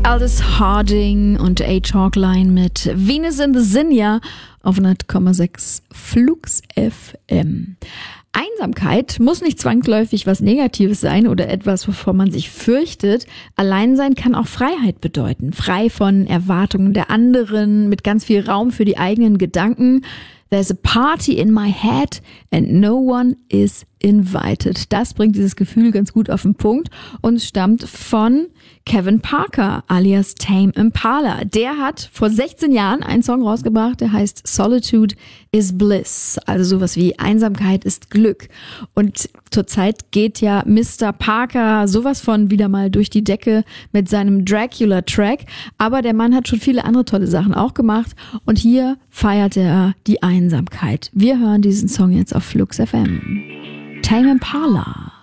Aldous Harding und A-Chalk-Line mit Venus in the Zinnia auf 100,6 Flux FM. Einsamkeit muss nicht zwangsläufig was Negatives sein oder etwas, wovor man sich fürchtet. Alleinsein kann auch Freiheit bedeuten. Frei von Erwartungen der anderen, mit ganz viel Raum für die eigenen Gedanken. There's a party in my head and no one is invited. Das bringt dieses Gefühl ganz gut auf den Punkt und stammt von Kevin Parker alias Tame Impala. Der hat vor 16 Jahren einen Song rausgebracht, der heißt Solitude is Bliss. Also sowas wie Einsamkeit ist Glück. Und zurzeit geht ja Mr. Parker sowas von wieder mal durch die Decke mit seinem Dracula-Track. Aber der Mann hat schon viele andere tolle Sachen auch gemacht. Und hier feierte er die Einsamkeit. Wir hören diesen Song jetzt auf Flux FM. Tame Impala.